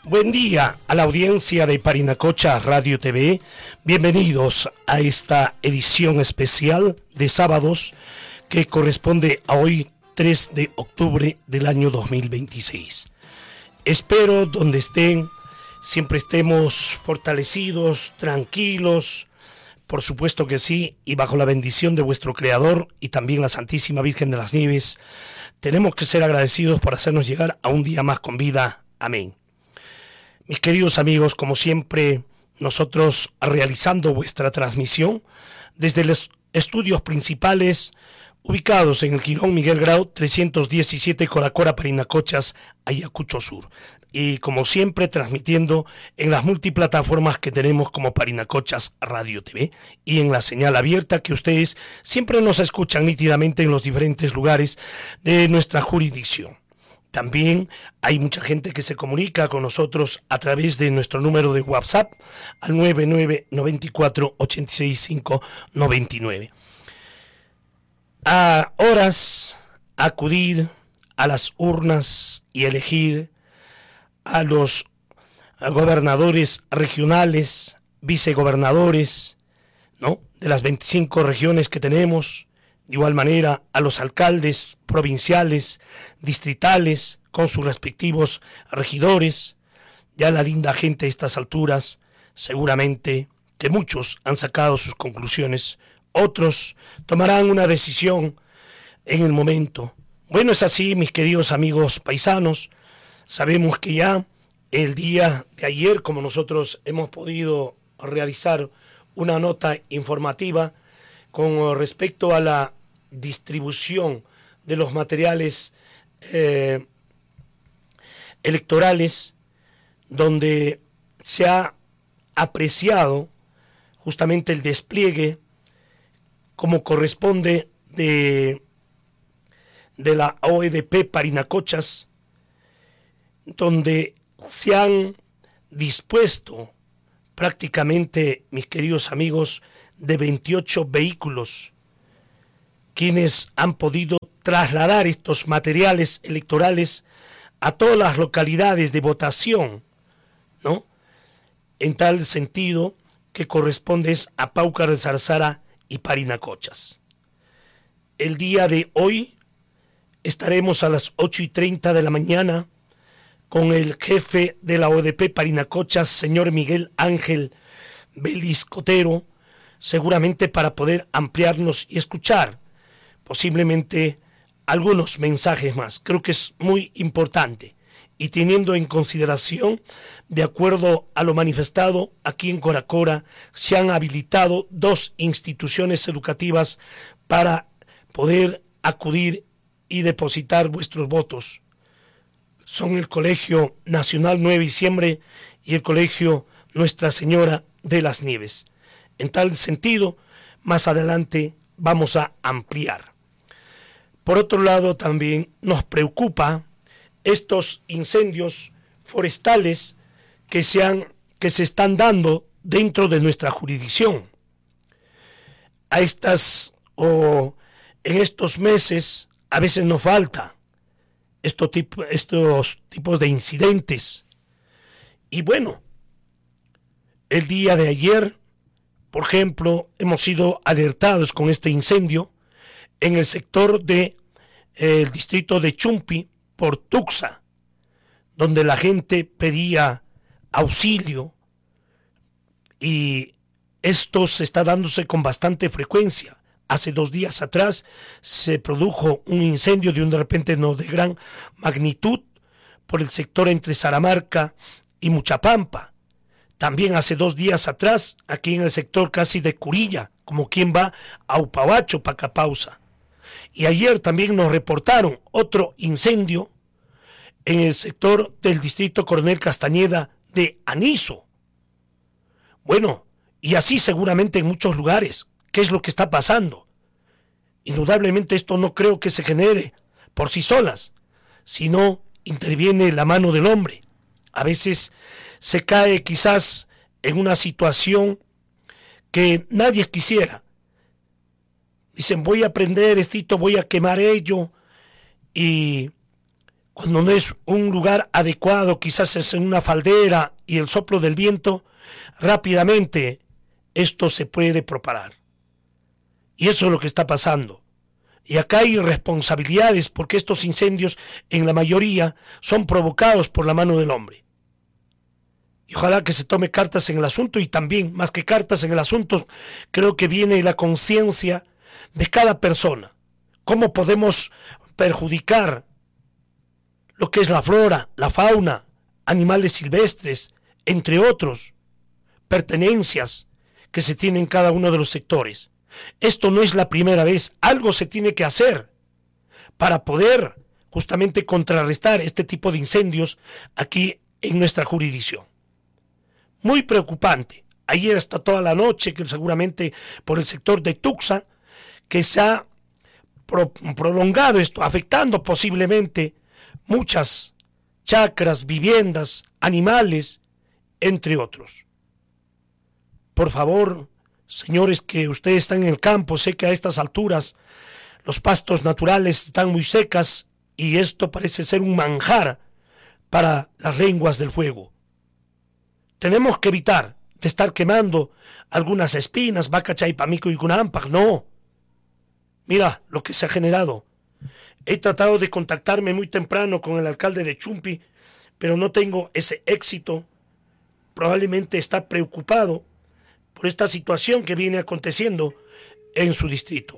Buen día a la audiencia de Parinacocha Radio TV. Bienvenidos a esta edición especial de sábados que corresponde a hoy 3 de octubre del año 2026. Espero donde estén, siempre estemos fortalecidos, tranquilos, por supuesto que sí, y bajo la bendición de vuestro Creador y también la Santísima Virgen de las Nieves. Tenemos que ser agradecidos por hacernos llegar a un día más con vida. Amén. Mis queridos amigos, como siempre, nosotros realizando vuestra transmisión desde los estudios principales ubicados en el Jirón Miguel Grau 317 Coracora, Parinacochas, Ayacucho Sur. Y como siempre transmitiendo en las multiplataformas que tenemos como Parinacochas Radio TV y en la señal abierta que ustedes siempre nos escuchan nítidamente en los diferentes lugares de nuestra jurisdicción. También hay mucha gente que se comunica con nosotros a través de nuestro número de WhatsApp al 9994-86599. A horas acudir a las urnas y elegir a los gobernadores regionales, vicegobernadores, ¿no?, de las 25 regiones que tenemos. De igual manera, a los alcaldes provinciales, distritales, con sus respectivos regidores. Ya la linda gente a estas alturas, seguramente que muchos han sacado sus conclusiones, otros tomarán una decisión en el momento. Bueno, es así, mis queridos amigos paisanos. Sabemos que ya el día de ayer, como nosotros hemos podido realizar una nota informativa con respecto a la distribución de los materiales electorales, donde se ha apreciado justamente el despliegue como corresponde de la OEDP Parinacochas, donde se han dispuesto prácticamente, mis queridos amigos, de 28 vehículos, quienes han podido trasladar estos materiales electorales a todas las localidades de votación, ¿no?, en tal sentido que corresponde a Paucar de Sarsara y Parinacochas. El día de hoy estaremos a las 8:30 de la mañana con el jefe de la OEDP Parinacochas, señor Miguel Ángel Belis Cotero, seguramente para poder ampliarnos y escuchar posiblemente algunos mensajes más. Creo que es muy importante, y teniendo en consideración, de acuerdo a lo manifestado aquí en Coracora, se han habilitado 2 instituciones educativas para poder acudir y depositar vuestros votos. Son el Colegio Nacional 9 de Diciembre y el Colegio Nuestra Señora de las Nieves. En tal sentido, más adelante vamos a ampliar. Por otro lado, también nos preocupa estos incendios forestales que se están dando dentro de nuestra jurisdicción. En estos meses a veces nos falta estos tipos de incidentes. Y bueno, el día de ayer, por ejemplo, hemos sido alertados con este incendio en el sector del distrito de Chumpi por Tuxtla, donde la gente pedía auxilio, y esto se está dándose con bastante frecuencia. Hace 2 días atrás se produjo un incendio de repente no de gran magnitud por el sector entre Saramarca y Muchapampa. También hace 2 días atrás, aquí en el sector casi de Curilla, como quien va a Upabacho, Pacapausa. Y ayer también nos reportaron otro incendio en el sector del distrito Coronel Castañeda de Aniso. Bueno, y así seguramente en muchos lugares. ¿Qué es lo que está pasando? Indudablemente esto no creo que se genere por sí solas, sino interviene la mano del hombre. A veces se cae quizás en una situación que nadie quisiera. Dicen, voy a prender voy a quemar ello, y cuando no es un lugar adecuado, quizás es en una faldera y el soplo del viento, rápidamente esto se puede propagar. Y eso es lo que está pasando. Y acá hay responsabilidades porque estos incendios en la mayoría son provocados por la mano del hombre. Y ojalá que se tome cartas en el asunto, y también, más que cartas en el asunto, creo que viene la conciencia de cada persona. ¿Cómo podemos perjudicar lo que es la flora, la fauna, animales silvestres, entre otros, pertenencias que se tienen en cada uno de los sectores? Esto no es la primera vez, algo se tiene que hacer para poder justamente contrarrestar este tipo de incendios aquí en nuestra jurisdicción. Muy preocupante. Ayer hasta toda la noche, que seguramente por el sector de Tuxtla, que se ha prolongado esto, afectando posiblemente muchas chacras, viviendas, animales, entre otros. Por favor, señores que ustedes están en el campo, sé que a estas alturas los pastos naturales están muy secas y esto parece ser un manjar para las lenguas del fuego. Tenemos que evitar de estar quemando algunas espinas, vaca chaipamico y cunampac, no. Mira lo que se ha generado. He tratado de contactarme muy temprano con el alcalde de Chumpi, pero no tengo ese éxito. Probablemente está preocupado por esta situación que viene aconteciendo en su distrito.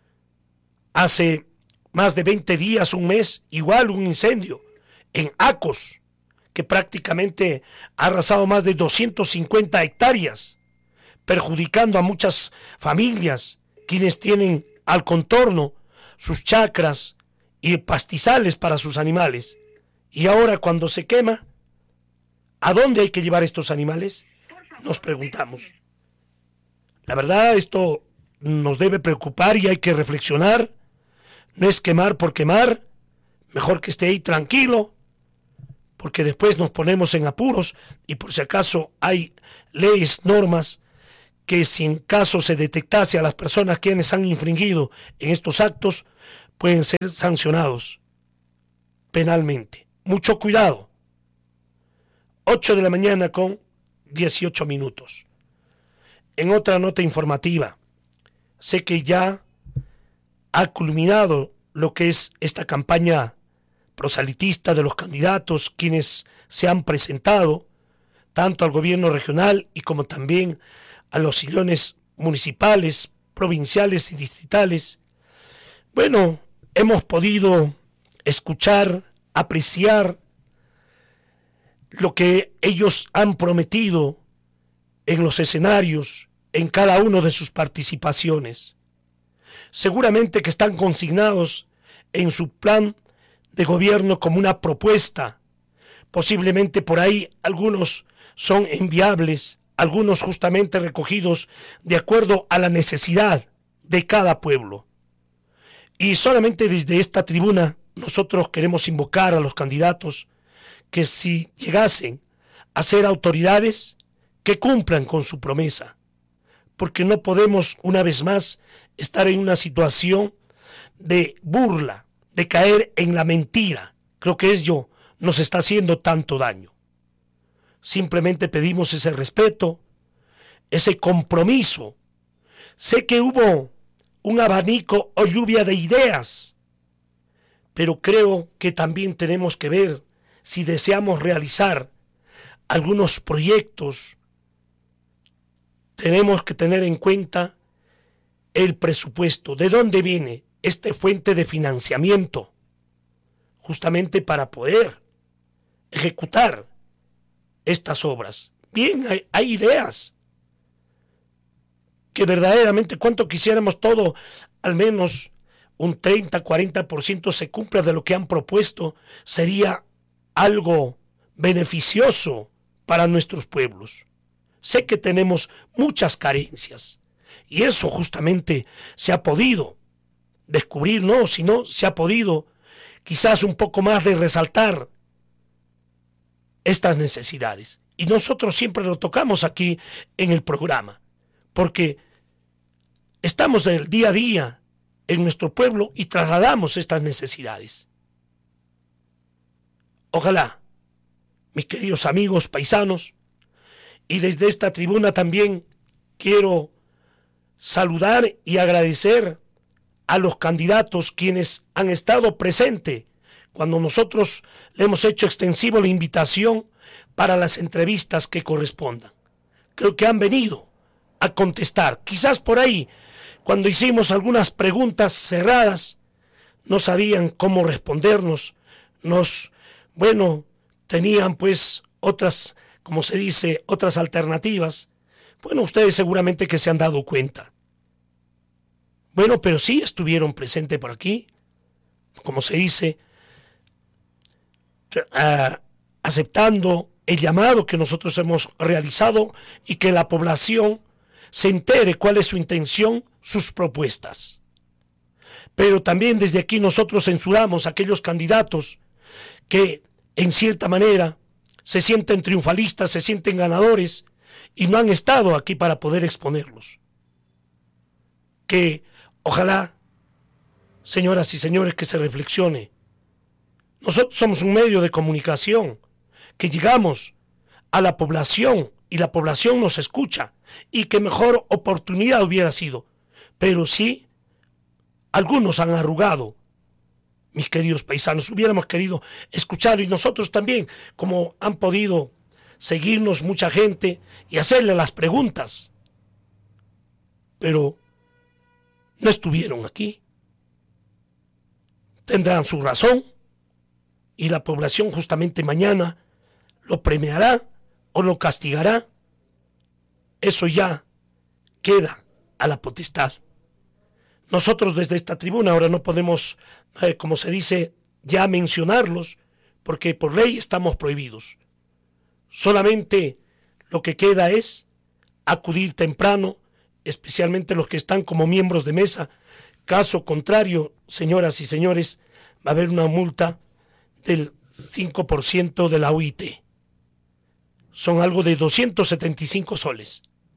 Hace más de 20 días, un mes, igual un incendio en Acos, que prácticamente ha arrasado más de 250 hectáreas, perjudicando a muchas familias, quienes tienen al contorno sus chacras y pastizales para sus animales. Y ahora, cuando se quema, ¿a dónde hay que llevar estos animales? Nos preguntamos. La verdad, esto nos debe preocupar y hay que reflexionar. No es quemar por quemar, mejor que esté ahí tranquilo, porque después nos ponemos en apuros y por si acaso hay leyes, normas, que si en caso se detectase a las personas quienes han infringido en estos actos, pueden ser sancionados penalmente. Mucho cuidado. 8 de la mañana con 18 minutos. En otra nota informativa, sé que ya ha culminado lo que es esta campaña proselitista de los candidatos, quienes se han presentado tanto al gobierno regional y como también a los sillones municipales, provinciales y distritales. Bueno, hemos podido escuchar, apreciar lo que ellos han prometido en los escenarios, en cada uno de sus participaciones. Seguramente que están consignados en su plan de gobierno como una propuesta. Posiblemente por ahí algunos son enviables, algunos justamente recogidos de acuerdo a la necesidad de cada pueblo. Y solamente desde esta tribuna nosotros queremos invocar a los candidatos que si llegasen a ser autoridades, que cumplan con su promesa, porque no podemos una vez más estar en una situación de burla, de caer en la mentira. Creo que ello nos está haciendo tanto daño. Simplemente pedimos ese respeto, ese compromiso. Sé que hubo un abanico o lluvia de ideas, pero creo que también tenemos que ver si deseamos realizar algunos proyectos. Tenemos que tener en cuenta el presupuesto. ¿De dónde viene esta fuente de financiamiento? Justamente para poder ejecutar estas obras. Bien, hay ideas que verdaderamente cuánto quisiéramos todo, al menos un 30-40% se cumpla de lo que han propuesto, sería algo beneficioso para nuestros pueblos. Sé que tenemos muchas carencias y eso justamente se ha podido descubrir, no, sino se ha podido quizás un poco más de resaltar estas necesidades. Y nosotros siempre lo tocamos aquí en el programa, porque estamos del día a día en nuestro pueblo y trasladamos estas necesidades. Ojalá, mis queridos amigos paisanos, y desde esta tribuna también quiero saludar y agradecer a los candidatos quienes han estado presentes cuando nosotros le hemos hecho extensivo la invitación para las entrevistas que correspondan. Creo que han venido a contestar. Quizás por ahí, cuando hicimos algunas preguntas cerradas, no sabían cómo respondernos. Tenían pues otras, como se dice, otras alternativas. Bueno, ustedes seguramente que se han dado cuenta. Bueno, pero sí estuvieron presentes por aquí, como se dice, aceptando el llamado que nosotros hemos realizado y que la población se entere cuál es su intención, sus propuestas. Pero también desde aquí nosotros censuramos a aquellos candidatos que en cierta manera se sienten triunfalistas, se sienten ganadores y no han estado aquí para poder exponerlos. Que ojalá, señoras y señores, que se reflexione. Nosotros somos un medio de comunicación que llegamos a la población y la población nos escucha, y que mejor oportunidad hubiera sido. Pero sí, algunos han arrugado, mis queridos paisanos, hubiéramos querido escuchar, y nosotros también, como han podido seguirnos mucha gente y hacerle las preguntas, pero no estuvieron aquí. Tendrán su razón y la población justamente mañana lo premiará o lo castigará. Eso ya queda a la potestad. Nosotros desde esta tribuna ahora no podemos, como se dice, ya mencionarlos, porque por ley estamos prohibidos. Solamente lo que queda es acudir temprano, especialmente los que están como miembros de mesa. Caso contrario, señoras y señores, va a haber una multa del 5% de la UIT. Son algo de 275 soles.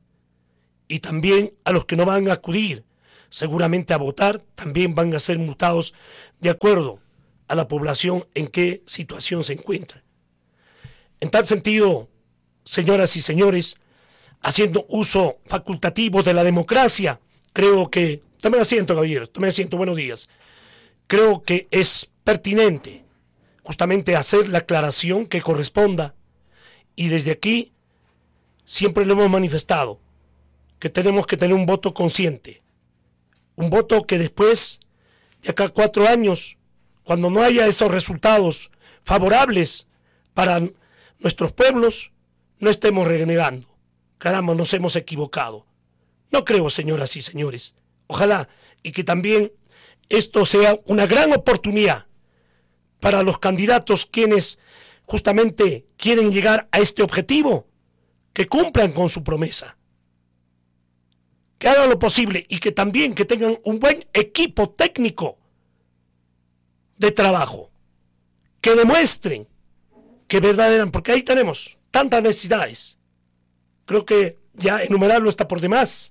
Y también a los que no van a acudir seguramente a votar, también van a ser multados de acuerdo a la población en qué situación se encuentra. En tal sentido, señoras y señores, haciendo uso facultativo de la democracia, creo que, tome asiento, caballero, tome asiento, buenos días, creo que es pertinente justamente hacer la aclaración que corresponda, y desde aquí siempre lo hemos manifestado, que tenemos que tener un voto consciente, un voto que después de acá 4 años, cuando no haya esos resultados favorables para nuestros pueblos, no estemos renegando. Caramba, nos hemos equivocado. No creo, señoras y señores. Ojalá y que también esto sea una gran oportunidad para los candidatos quienes justamente quieren llegar a este objetivo, que cumplan con su promesa, que hagan lo posible y que también que tengan un buen equipo técnico de trabajo, que demuestren que verdaderamente, porque ahí tenemos tantas necesidades. Creo que ya enumerarlo está por demás.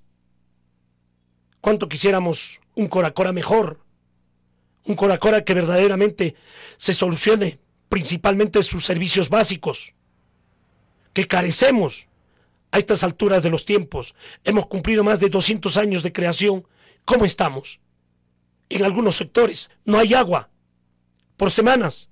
¿Cuánto quisiéramos un Coracora mejor? Un Coracora que verdaderamente se solucione principalmente sus servicios básicos, que carecemos a estas alturas de los tiempos. Hemos cumplido más de 200 años de creación. ¿Cómo estamos? En algunos sectores no hay agua por semanas.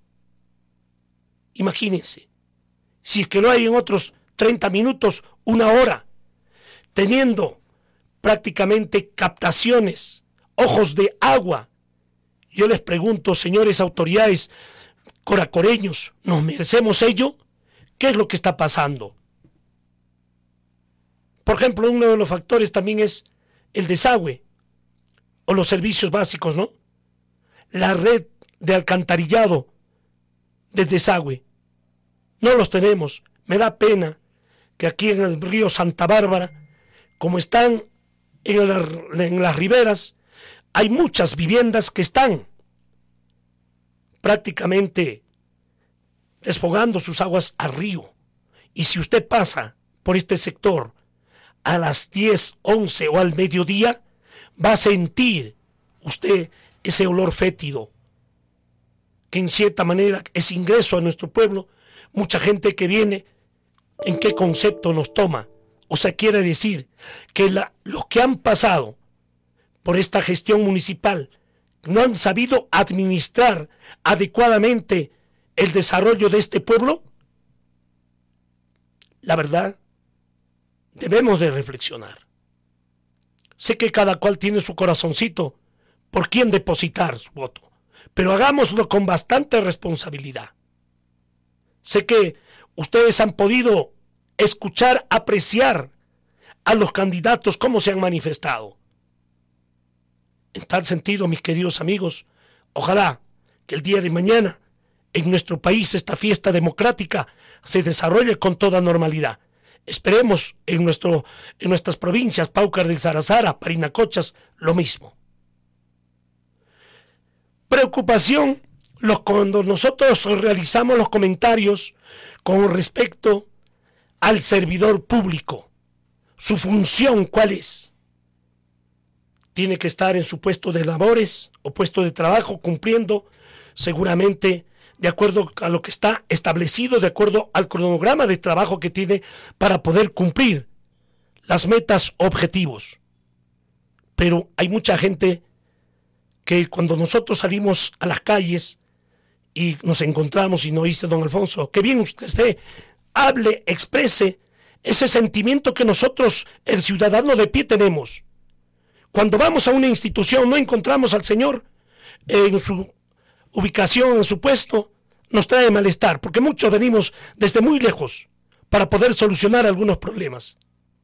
Imagínense, si es que lo hay en otros 30 minutos, 1 hora, teniendo prácticamente captaciones, ojos de agua. Yo les pregunto, señores autoridades coracoreños, ¿nos merecemos ello? ¿Qué es lo que está pasando? Por ejemplo, uno de los factores también es el desagüe o los servicios básicos, ¿no? La red de alcantarillado de desagüe. No los tenemos. Me da pena que aquí en el río Santa Bárbara, como están en las riberas, hay muchas viviendas que están prácticamente desfogando sus aguas al río. Y si usted pasa por este sector a las 10, 11 o al mediodía, va a sentir usted ese olor fétido que en cierta manera es ingreso a nuestro pueblo, mucha gente que viene, ¿en qué concepto nos toma? O sea, quiere decir que los que han pasado por esta gestión municipal no han sabido administrar adecuadamente el desarrollo de este pueblo. La verdad, debemos de reflexionar. Sé que cada cual tiene su corazoncito por quién depositar su voto, pero hagámoslo con bastante responsabilidad. Sé que ustedes han podido escuchar, apreciar a los candidatos cómo se han manifestado. En tal sentido, mis queridos amigos, ojalá que el día de mañana en nuestro país esta fiesta democrática se desarrolle con toda normalidad. Esperemos en nuestras provincias, Paucar del Sarazara, Parinacochas, lo mismo. Preocupación cuando nosotros realizamos los comentarios con respecto al servidor público. ¿Su función cuál es? Tiene que estar en su puesto de labores o puesto de trabajo cumpliendo seguramente de acuerdo a lo que está establecido, de acuerdo al cronograma de trabajo que tiene para poder cumplir las metas, objetivos. Pero hay mucha gente que cuando nosotros salimos a las calles y nos encontramos, y nos dice don Alfonso, que bien usted esté, hable, exprese ese sentimiento que nosotros, el ciudadano de pie, tenemos. Cuando vamos a una institución no encontramos al señor en su ubicación, en su puesto, nos trae malestar, porque muchos venimos desde muy lejos para poder solucionar algunos problemas.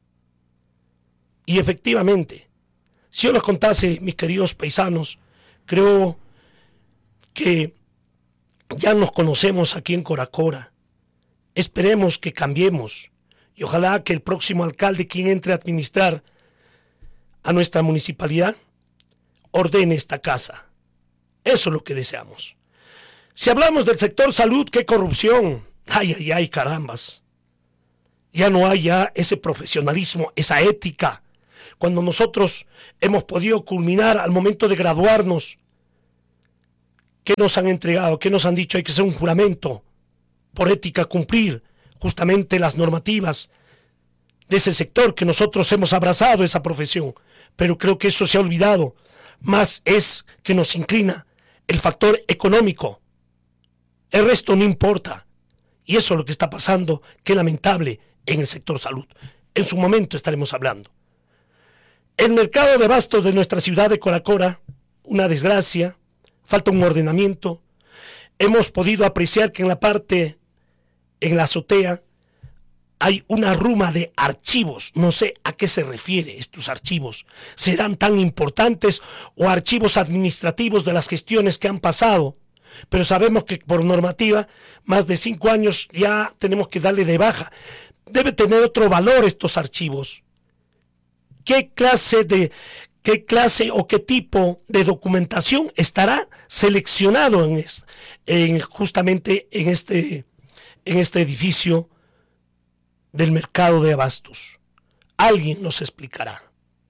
Y efectivamente, si yo les contase, mis queridos paisanos, creo que ya nos conocemos aquí en Coracora. Esperemos que cambiemos y ojalá que el próximo alcalde, quien entre a administrar a nuestra municipalidad, ordene esta casa. Eso es lo que deseamos. Si hablamos del sector salud, qué corrupción. Ay, carambas. Ya no hay ese profesionalismo, esa ética. Cuando nosotros hemos podido culminar al momento de graduarnos, ¿qué nos han entregado? ¿Qué nos han dicho? Hay que hacer un juramento por ética, cumplir justamente las normativas de ese sector que nosotros hemos abrazado esa profesión. Pero creo que eso se ha olvidado. Más es que nos inclina el factor económico. El resto no importa. Y eso es lo que está pasando, que es lamentable en el sector salud. En su momento estaremos hablando. El mercado de abastos de nuestra ciudad de Coracora, una desgracia, falta un ordenamiento. Hemos podido apreciar que en la azotea, hay una ruma de archivos. No sé a qué se refiere estos archivos. ¿Serán tan importantes o archivos administrativos de las gestiones que han pasado? Pero sabemos que por normativa, más de 5 años ya tenemos que darle de baja. Debe tener otro valor estos archivos. ¿Qué clase o qué tipo de documentación estará seleccionado justamente en este edificio del mercado de abastos? Alguien nos explicará.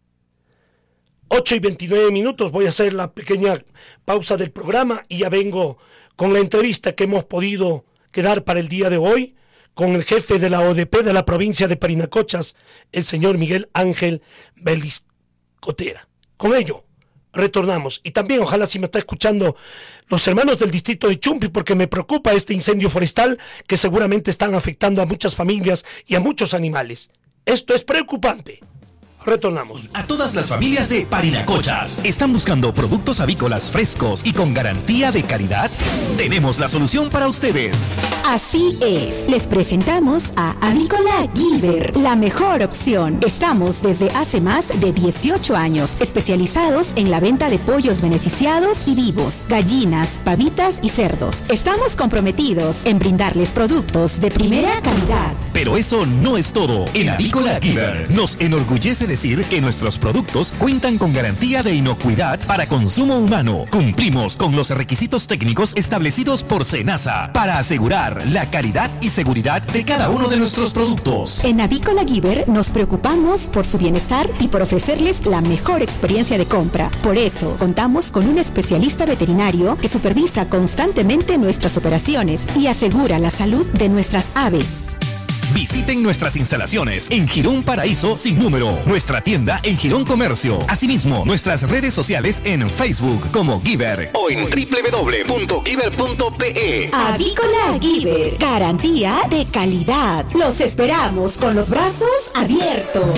8:29, voy a hacer la pequeña pausa del programa y ya vengo con la entrevista que hemos podido quedar para el día de hoy con el jefe de la ODP de la provincia de Parinacochas, el señor Miguel Ángel Beliscotera. Con ello retornamos. Y también ojalá si me está escuchando los hermanos del distrito de Chumpi, porque me preocupa este incendio forestal que seguramente están afectando a muchas familias y a muchos animales. Esto es preocupante. Retornamos. A todas las familias de Parinacochas. ¿Están buscando productos avícolas frescos y con garantía de calidad? Tenemos la solución para ustedes. Así es. Les presentamos a Avícola Gilbert, la mejor opción. Estamos desde hace más de 18 años especializados en la venta de pollos beneficiados y vivos, gallinas, pavitas y cerdos. Estamos comprometidos en brindarles productos de primera calidad. Pero eso no es todo. En Avícola Giver nos enorgullece decir que nuestros productos cuentan con garantía de inocuidad para consumo humano. Cumplimos con los requisitos técnicos establecidos por SENASA para asegurar la calidad y seguridad de cada uno de nuestros productos. En Avícola Giver nos preocupamos por su bienestar y por ofrecerles la mejor experiencia de compra. Por eso, contamos con un especialista veterinario que supervisa constantemente nuestras operaciones y asegura la salud de nuestras aves. Visiten nuestras instalaciones en Girón Paraíso sin número, nuestra tienda en Girón Comercio. Asimismo, nuestras redes sociales en Facebook como Giver o en www.giver.pe. Avícola Giver, garantía de calidad. Los esperamos con los brazos abiertos.